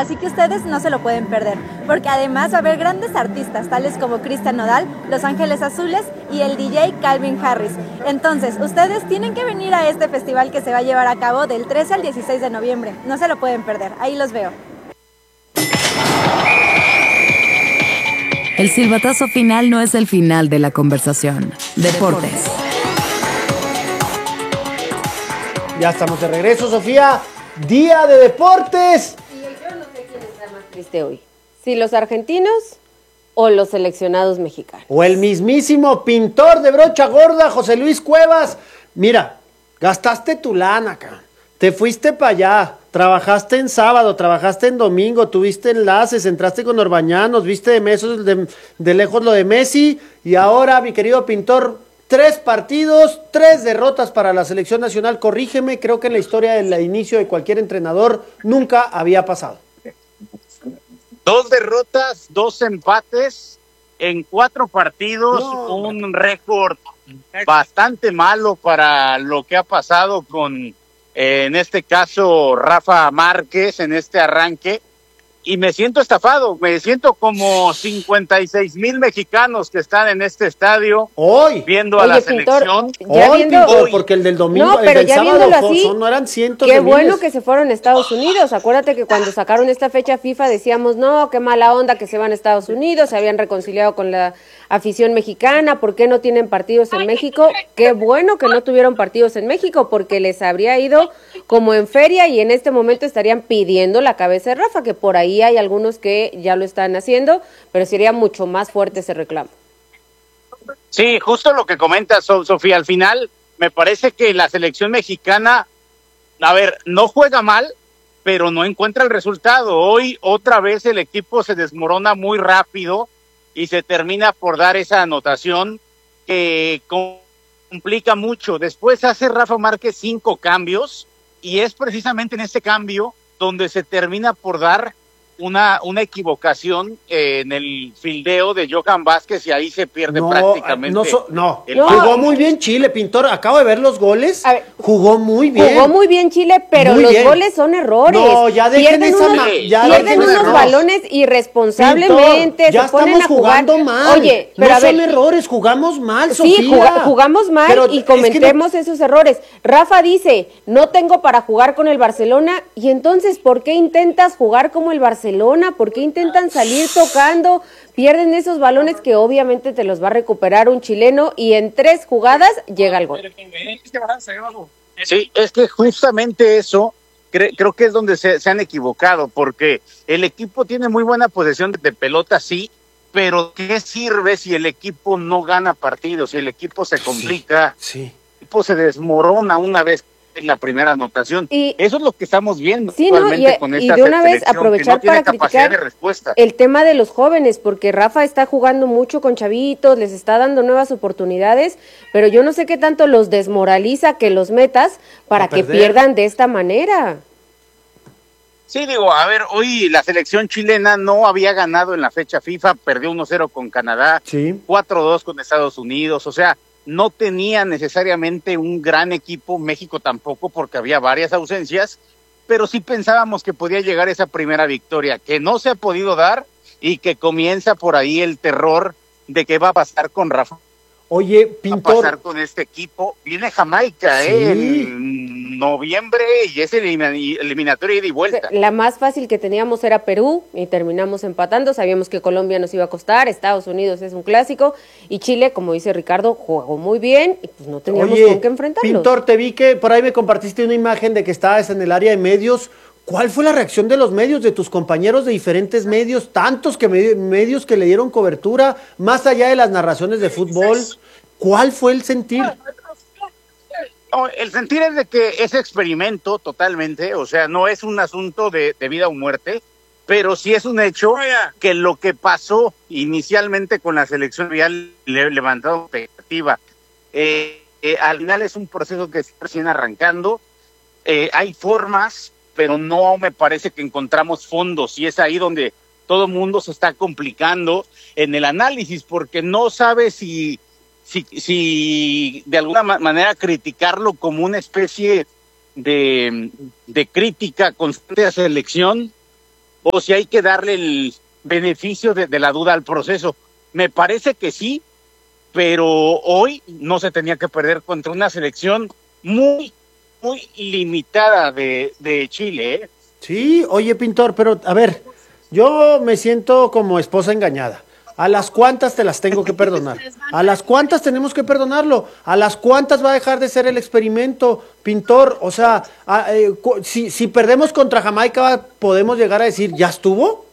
así que ustedes no se lo pueden perder, porque además va a haber grandes artistas, tales como Cristian Nodal, Los Ángeles Azules y el DJ Calvin Harris. Entonces, ustedes tienen que venir a este festival que se va a llevar a cabo del 13 al 16 de noviembre. No se lo pueden perder, ahí los veo. El silbatazo final no es el final de la conversación. Deportes. Ya estamos de regreso, Sofía. Día de deportes. Y yo no sé quién está más triste hoy. Si los argentinos o los seleccionados mexicanos. O el mismísimo pintor de brocha gorda, José Luis Cuevas. Mira, gastaste tu lana acá. Te fuiste para allá. Trabajaste en sábado, trabajaste en domingo, tuviste enlaces, entraste con Orbañanos, viste de lejos lo de Messi. Y ahora, mi querido pintor, 3 partidos, 3 derrotas para la selección nacional. Corrígeme, creo que en la historia del inicio de cualquier entrenador nunca había pasado. 2 derrotas, 2 empates en 4 partidos, un récord bastante malo para lo que ha pasado con, en este caso, Rafa Márquez en este arranque. Y me siento estafado, me siento como 56,000 mexicanos que están en este estadio hoy viendo a la selección. Hoy, porque el del domingo, no, pero el del ya sábado viéndolo así, no eran cientos qué de bueno miles. que se fueron a Estados Unidos. Acuérdate que cuando sacaron esta fecha FIFA decíamos, no, qué mala onda que se van a Estados Unidos, se habían reconciliado con la afición mexicana, ¿por qué no tienen partidos en México? Qué bueno que no tuvieron partidos en México, porque les habría ido como en feria y en este momento estarían pidiendo la cabeza de Rafa, que por ahí hay algunos que ya lo están haciendo, pero sería mucho más fuerte ese reclamo. Sí, justo lo que comenta Sofía, al final me parece que la selección mexicana, a ver, no juega mal, pero no encuentra el resultado. Hoy otra vez el equipo se desmorona muy rápido y se termina por dar esa anotación que complica mucho. Después hace Rafa Márquez 5 cambios y es precisamente en ese cambio donde se termina por dar una equivocación en el fildeo de Johan Vázquez y ahí se pierde prácticamente. Jugó muy bien Chile, pintor. Acabo de ver los goles. A ver, jugó muy bien. Jugó muy bien Chile, pero muy los bien. goles son errores. No, ya dejen pierden unos balones irresponsablemente. Pintor, ya se ponen estamos a jugar. jugando mal. Oye, pero no a ver, son errores, jugamos mal, sí, Sofía. jugamos mal, pero y cometemos esos errores. Rafa dice, no tengo para jugar con el Barcelona, y entonces, ¿por qué intentas jugar como el Barcelona? ¿Por qué intentan salir tocando? Pierden esos balones que obviamente te los va a recuperar un chileno y en 3 jugadas llega el gol. Sí, es que justamente eso creo que es donde se han equivocado, porque el equipo tiene muy buena posesión de pelota, sí, pero ¿qué sirve si el equipo no gana partidos, si el equipo se complica, sí. El equipo se desmorona una vez en la primera anotación? Y eso es lo que estamos viendo actualmente con esta y de una vez selección, aprovechar que no para criticar de respuesta. El tema de los jóvenes, porque Rafa está jugando mucho con chavitos, les está dando nuevas oportunidades, pero yo no sé qué tanto los desmoraliza que los metas para que pierdan de esta manera. Sí, digo, a ver, hoy la selección chilena no había ganado en la fecha FIFA, perdió 1-0 con Canadá, 4-2 con Estados Unidos, o sea, no tenía necesariamente un gran equipo, México tampoco, porque había varias ausencias, pero sí pensábamos que podía llegar esa primera victoria, que no se ha podido dar y que comienza por ahí el terror de qué va a pasar con Rafa. Oye, pintor, va a pasar con este equipo. Viene Jamaica, en noviembre y es eliminatoria ida y vuelta. La más fácil que teníamos era Perú y terminamos empatando. Sabíamos que Colombia nos iba a costar, Estados Unidos es un clásico y Chile, como dice Ricardo, jugó muy bien y pues no teníamos con qué enfrentarlos. Pintor, te vi que por ahí me compartiste una imagen de que estabas en el área de medios. ¿Cuál fue la reacción de los medios, de tus compañeros de diferentes medios, tantos medios que le dieron cobertura, más allá de las narraciones de fútbol? ¿Cuál fue el sentir? No, el sentir es de que es experimento totalmente, o sea, no es un asunto de vida o muerte, pero sí es un hecho que lo que pasó inicialmente con la selección había levantado expectativa. Al final es un proceso que está recién arrancando, hay formas, pero no me parece que encontramos fondos, y es ahí donde todo el mundo se está complicando en el análisis, porque no sabe si de alguna manera criticarlo como una especie de crítica constante a la selección, o si hay que darle el beneficio de la duda al proceso. Me parece que sí, pero hoy no se tenía que perder contra una selección muy, muy limitada de Chile, ¿eh? Sí, oye, Pintor, pero a ver, yo me siento como esposa engañada. ¿A las cuantas te las tengo que perdonar? ¿A las cuantas tenemos que perdonarlo? ¿A las cuantas va a dejar de ser el experimento, Pintor? O sea, si perdemos contra Jamaica, ¿podemos llegar a decir, ya estuvo?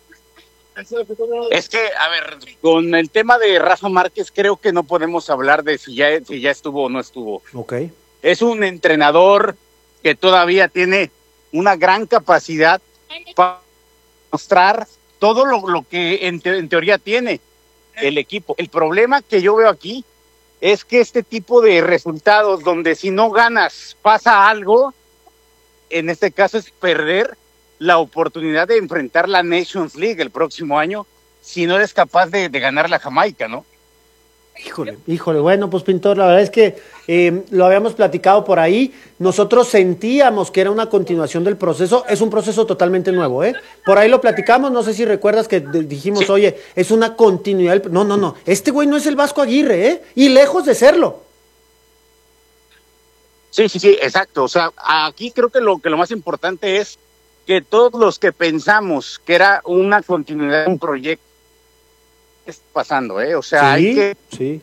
Es que, a ver, con el tema de Rafa Márquez, creo que no podemos hablar de si ya estuvo o no estuvo. Ok. Es un entrenador que todavía tiene una gran capacidad para mostrar todo lo que en teoría tiene el equipo. El problema que yo veo aquí es que este tipo de resultados donde si no ganas pasa algo, en este caso es perder la oportunidad de enfrentar la Nations League el próximo año si no eres capaz de ganar la Jamaica, ¿no? Híjole, bueno, pues Pintor, la verdad es que lo habíamos platicado por ahí, nosotros sentíamos que era una continuación del proceso, es un proceso totalmente nuevo, ¿eh? Por ahí lo platicamos, no sé si recuerdas que dijimos, sí, oye, es una continuidad, no, este güey no es el Vasco Aguirre, ¿eh? Y lejos de serlo. Sí, exacto, o sea, aquí creo que lo más importante es que todos los que pensamos que era una continuidad de un proyecto está pasando, o sea, sí, sí.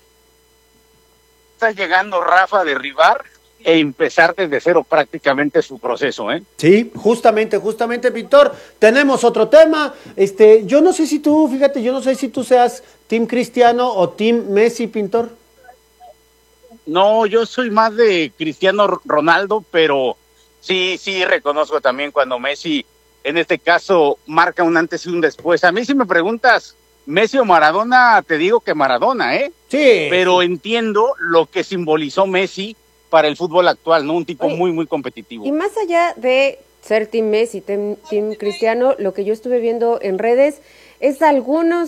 Está llegando Rafa a derribar e empezar desde cero prácticamente su proceso, Sí, justamente, Pintor, tenemos otro tema, yo no sé si tú, fíjate, yo no sé si tú seas Team Cristiano o Team Messi, Pintor. No, yo soy más de Cristiano Ronaldo, pero sí reconozco también cuando Messi, en este caso, marca un antes y un después. A mí si me preguntas Messi o Maradona, te digo que Maradona, Sí. Pero entiendo lo que simbolizó Messi para el fútbol actual, ¿no? Un tipo muy, muy competitivo. Y más allá de ser Team Messi, Team Cristiano, lo que yo estuve viendo en redes es algunas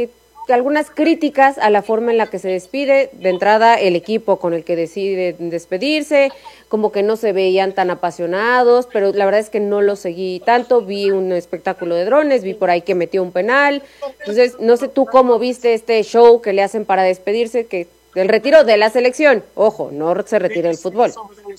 críticas a la forma en la que se despide. De entrada, el equipo con el que decide despedirse, como que no se veían tan apasionados, pero la verdad es que no lo seguí tanto. Vi un espectáculo de drones, vi por ahí que metió un penal. Entonces, no sé tú cómo viste este show que le hacen para despedirse, que del retiro de la selección. Ojo, no se retira el fútbol.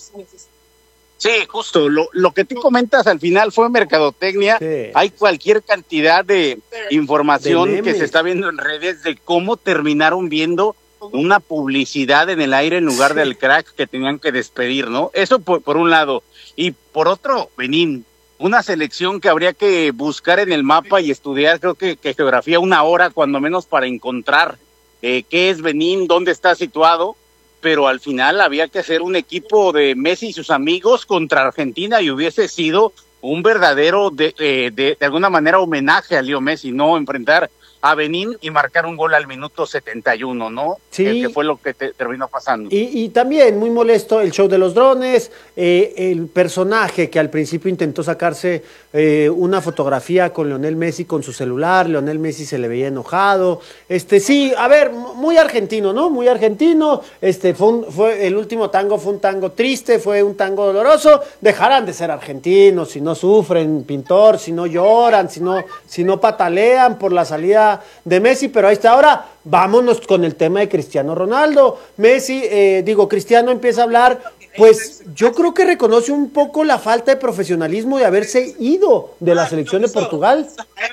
Sí, justo, lo que tú comentas al final fue mercadotecnia. Sí. Hay cualquier cantidad de información que se está viendo en redes de cómo terminaron viendo una publicidad en el aire en lugar del crack que tenían que despedir, ¿no? Eso por un lado. Y por otro, Benín, una selección que habría que buscar en el mapa y estudiar, creo que geografía, 1 hora cuando menos para encontrar qué es Benín, dónde está situado. Pero al final había que hacer un equipo de Messi y sus amigos contra Argentina y hubiese sido un verdadero, de alguna manera, homenaje a Leo Messi, ¿no? Enfrentar a Benín y marcar un gol al minuto 71, ¿no? Sí. Que fue lo que terminó pasando. Y también muy molesto el show de los drones, el personaje que al principio intentó sacarse una fotografía con Lionel Messi con su celular, Lionel Messi se le veía enojado, sí, a ver, muy argentino, ¿no? Muy argentino, fue el último tango, fue un tango triste, fue un tango doloroso, dejarán de ser argentinos si no sufren, Pintor, si no lloran, si no patalean por la salida de Messi, pero ahí está. Ahora vámonos con el tema de Cristiano Ronaldo. Cristiano empieza a hablar, pues yo creo que reconoce un poco la falta de profesionalismo de haberse ido de la selección de Portugal.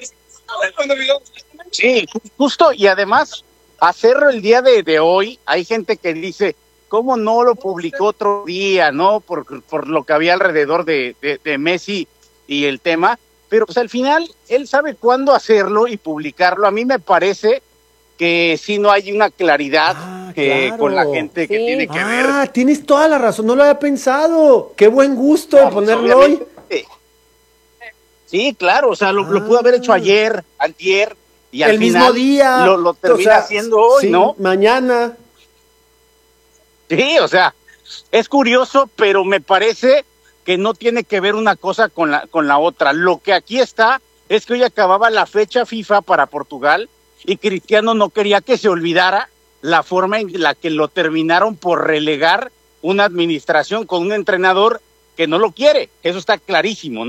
Sí, justo, y además hacerlo el día de hoy, hay gente que dice, ¿cómo no lo publicó otro día, no? Por lo que había alrededor de Messi y el tema. Pero pues al final él sabe cuándo hacerlo y publicarlo. A mí me parece que sí no hay una claridad claro. Con la gente que tiene que ver. Tienes toda la razón, no lo había pensado. Qué buen gusto ponerlo hoy. Sí, claro, o sea, lo pudo haber hecho ayer, antier, y al el final mismo día. Lo termina haciendo hoy, sí, ¿no? Mañana. Sí, o sea, es curioso, pero me parece que no tiene que ver una cosa con la otra. Lo que aquí está es que hoy acababa la fecha FIFA para Portugal y Cristiano no quería que se olvidara la forma en la que lo terminaron por relegar una administración con un entrenador que no lo quiere. Eso está clarísimo, ¿no?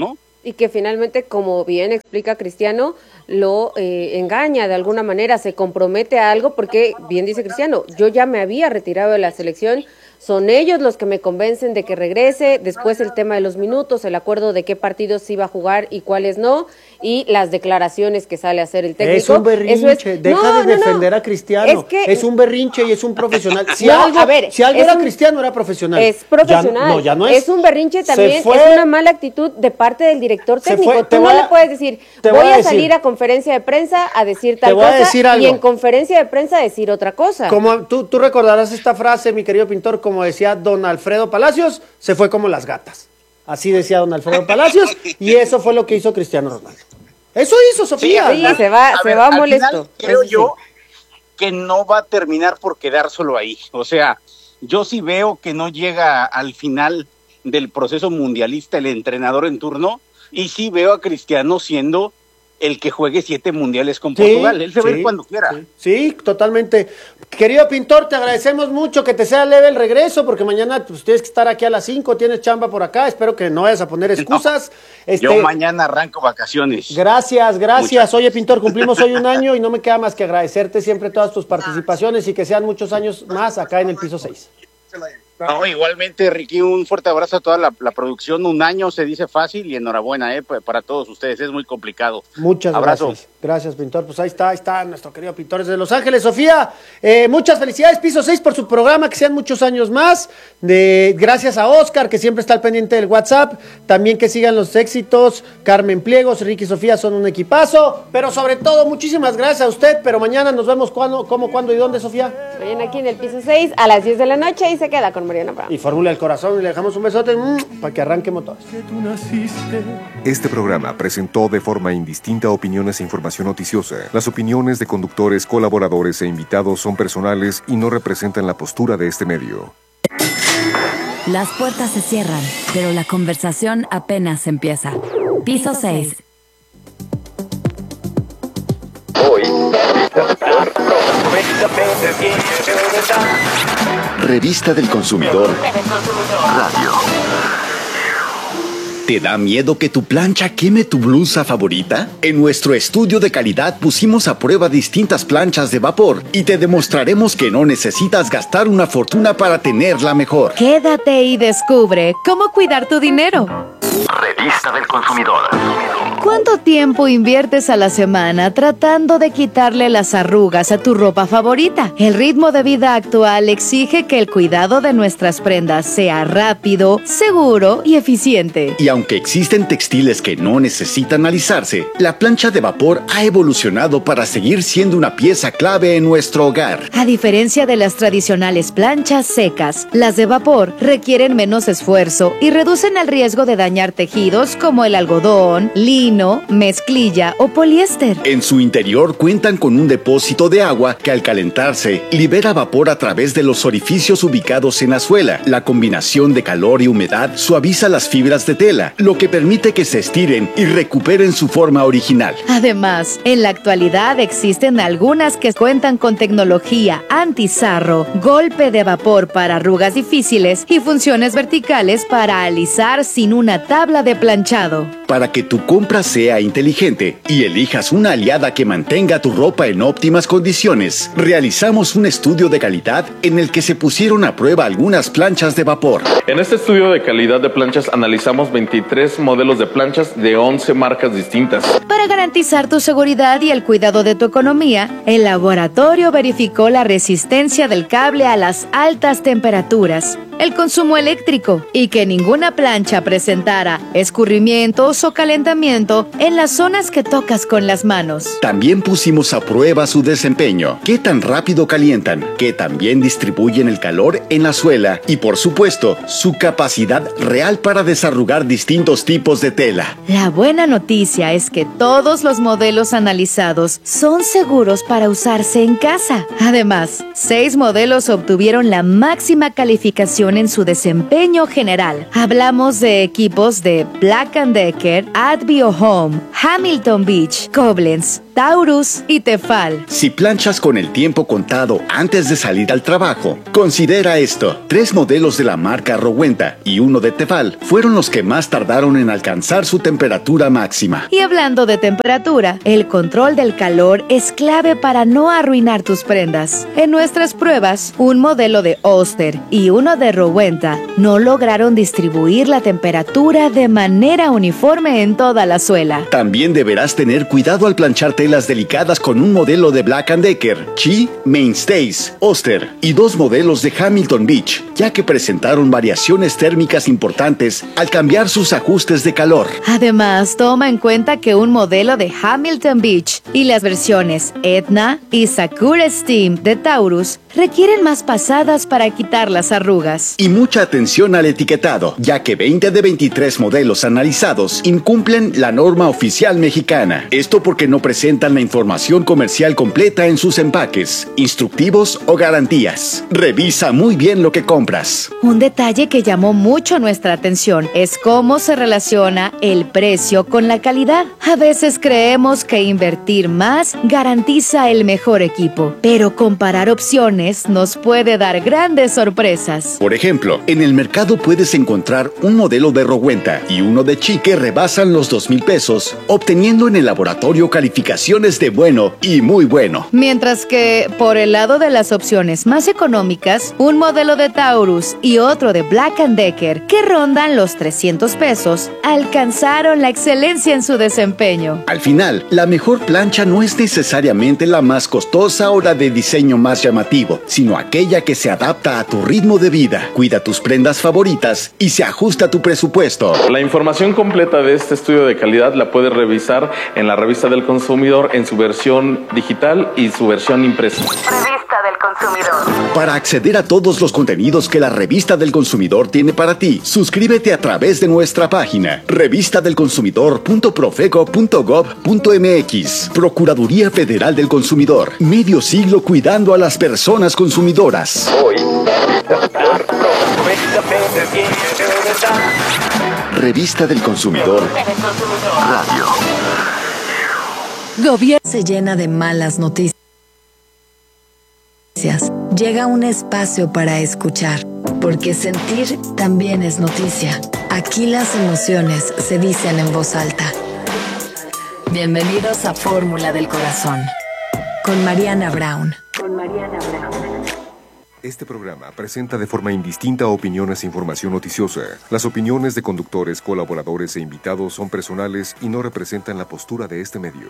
Y que finalmente, como bien explica Cristiano, lo engaña de alguna manera, se compromete a algo porque, bien dice Cristiano, yo ya me había retirado de la selección, son ellos los que me convencen de que regrese, después el tema de los minutos, el acuerdo de qué partidos se iba a jugar y cuáles no, y las declaraciones que sale a hacer el técnico. Es un berrinche, deja de defender a Cristiano, es un berrinche y es un profesional. Si algo era Cristiano, era profesional. Es profesional, ya no es. Es un berrinche también, es una mala actitud de parte del director técnico. Tú no le puedes decir, voy a salir a conferencia de prensa a decir tal cosa y en conferencia de prensa decir otra cosa. Como tú recordarás esta frase, mi querido pintor, como decía don Alfredo Palacios, se fue como las gatas. Así decía don Alfredo Palacios, y eso fue lo que hizo Cristiano Ronaldo. Eso hizo, Sofía. Sí, se va molesto. Creo yo que no va a terminar por quedar solo ahí. O sea, yo sí veo que no llega al final del proceso mundialista el entrenador en turno, y sí veo a Cristiano siendo el que juegue 7 mundiales con Portugal. Él se va a ir cuando quiera. Sí, totalmente. Querido pintor, te agradecemos mucho, que te sea leve el regreso, porque mañana pues, tienes que estar aquí a las 5, tienes chamba por acá, espero que no vayas a poner excusas. No, yo mañana arranco vacaciones. Gracias. Oye, pintor, cumplimos hoy 1 año y no me queda más que agradecerte siempre todas tus participaciones y que sean muchos años más acá en el piso 6. No, igualmente, Ricky, un fuerte abrazo a toda la producción. 1 año se dice fácil y enhorabuena para todos ustedes, es muy complicado. Muchas gracias. Gracias, pintor. Pues ahí está nuestro querido pintor desde Los Ángeles. Sofía, muchas felicidades, piso 6, por su programa, que sean muchos años más. Gracias a Oscar, que siempre está al pendiente del WhatsApp. También que sigan los éxitos. Carmen Pliegos, Ricky y Sofía son un equipazo. Pero sobre todo, muchísimas gracias a usted. Pero mañana nos vemos cuándo, y dónde, Sofía. Mañana aquí en el piso 6 a las 10 de la noche y se queda con Mariana Brown. Y Fórmula el Corazón, y le dejamos un besote para que arranque motores. Este programa presentó de forma indistinta opiniones e información noticiosa. Las opiniones de conductores, colaboradores e invitados son personales y no representan la postura de este medio. Las puertas se cierran, pero la conversación apenas empieza. Piso 6. Revista del Consumidor Radio. ¿Te da miedo que tu plancha queme tu blusa favorita? En nuestro estudio de calidad pusimos a prueba distintas planchas de vapor y te demostraremos que no necesitas gastar una fortuna para tenerla mejor. Quédate y descubre cómo cuidar tu dinero. Revista del Consumidor. ¿Cuánto tiempo inviertes a la semana tratando de quitarle las arrugas a tu ropa favorita? El ritmo de vida actual exige que el cuidado de nuestras prendas sea rápido, seguro y eficiente. Y aunque existen textiles que no necesitan alisarse, la plancha de vapor ha evolucionado para seguir siendo una pieza clave en nuestro hogar. A diferencia de las tradicionales planchas secas, las de vapor requieren menos esfuerzo y reducen el riesgo de dañar tejidos como el algodón, lino, mezclilla o poliéster. En su interior cuentan con un depósito de agua que al calentarse libera vapor a través de los orificios ubicados en la suela. La combinación de calor y humedad suaviza las fibras de tela, lo que permite que se estiren y recuperen su forma original. Además, en la actualidad existen algunas que cuentan con tecnología anti-sarro, golpe de vapor para arrugas difíciles y funciones verticales para alisar sin una tabla de planchado. Para que tu compra sea inteligente y elijas una aliada que mantenga tu ropa en óptimas condiciones, realizamos un estudio de calidad en el que se pusieron a prueba algunas planchas de vapor. En este estudio de calidad de planchas analizamos 23 modelos de planchas de 11 marcas distintas. Para garantizar tu seguridad y el cuidado de tu economía, el laboratorio verificó la resistencia del cable a las altas temperaturas, el consumo eléctrico y que ninguna plancha presentara escurrimientos o calentamiento en las zonas que tocas con las manos. También pusimos a prueba su desempeño, qué tan rápido calientan, qué tan bien distribuyen el calor en la suela y, por supuesto, su capacidad real para desarrugar distintos tipos de tela. La buena noticia es que todos los modelos analizados son seguros para usarse en casa. Además, 6 modelos obtuvieron la máxima calificación en su desempeño general. Hablamos de equipos de Black & Decker, Advio Home, Hamilton Beach, Koblenz, Taurus y Tefal. Si planchas con el tiempo contado antes de salir al trabajo, considera esto. 3 modelos de la marca Rowenta y uno de Tefal fueron los que más tardaron en alcanzar su temperatura máxima. Y hablando de temperatura, el control del calor es clave para no arruinar tus prendas. En nuestras pruebas, un modelo de Oster y uno de Rowenta no lograron distribuir la temperatura de manera uniforme en toda la suela. También deberás tener cuidado al planchar telas delicadas con un modelo de Black & Decker, Chi, Mainstays, Oster y 2 modelos de Hamilton Beach, ya que presentaron variaciones térmicas importantes al cambiar sus ajustes de calor. Además, toma en cuenta que un modelo de Hamilton Beach y las versiones Etna y Sakura Steam de Taurus requieren más pasadas para quitar las arrugas. Y mucha atención al etiquetado, ya que 20 de 23 modelos analizados incumplen la norma oficial mexicana. Esto porque no presentan la información comercial completa en sus empaques, instructivos o garantías. Revisa muy bien lo que compras. Un detalle que llamó mucho nuestra atención es cómo se relaciona el precio con la calidad. A veces creemos que invertir más garantiza el mejor equipo, pero comparar opciones nos puede dar grandes sorpresas. Por ejemplo, en el mercado puedes encontrar un modelo de Rowenta y uno de Chi que rebasan los 2,000 pesos, obteniendo en el laboratorio calificaciones de bueno y muy bueno. Mientras que, por el lado de las opciones más económicas, un modelo de Taurus y otro de Black & Decker, que rondan los 300 pesos, alcanzaron la excelencia en su desempeño. Al final, la mejor plancha no es necesariamente la más costosa o la de diseño más llamativo, sino aquella que se adapta a tu ritmo de vida, cuida tus prendas favoritas y se ajusta a tu presupuesto. La información completa de este estudio de calidad la puedes revisar en la Revista del Consumidor en su versión digital y su versión impresa. Revista del Consumidor. Para acceder a todos los contenidos que la Revista del Consumidor tiene para ti, suscríbete a través de nuestra página revistadelconsumidor.profeco.gov.mx. Procuraduría Federal del Consumidor. Medio siglo cuidando a las personas consumidoras. Revista del Consumidor Radio. Gobierno se llena de malas noticias. Llega un espacio para escuchar, porque sentir también es noticia. Aquí las emociones se dicen en voz alta. Bienvenidos a Fórmula del Corazón, con Mariana Brown. Este programa presenta de forma indistinta opiniones e información noticiosa. Las opiniones de conductores, colaboradores e invitados son personales y no representan la postura de este medio.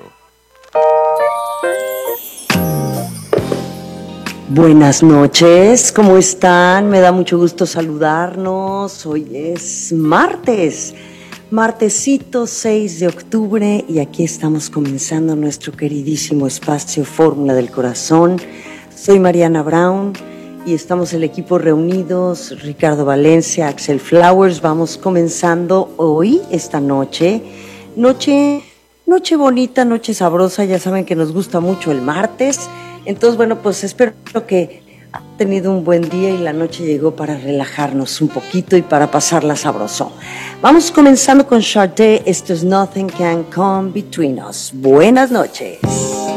Buenas noches, ¿cómo están? Me da mucho gusto saludarnos. Hoy es martesito 6 de octubre y aquí estamos comenzando nuestro queridísimo espacio Fórmula del Corazón. Soy Mariana Brown y estamos el equipo reunidos, Ricardo Valencia, Axel Flowers. Vamos comenzando hoy, esta noche bonita, noche sabrosa. Ya saben que nos gusta mucho el martes. Entonces, bueno, pues espero que han tenido un buen día y la noche llegó para relajarnos un poquito y para pasarla sabroso. Vamos comenzando con Sade. Esto es Nothing Can Come Between Us. Buenas noches.